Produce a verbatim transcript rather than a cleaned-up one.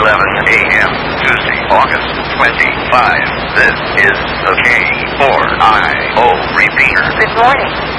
eleven a m Tuesday, August twenty-fifth. This is the K four I O repeater. Good morning.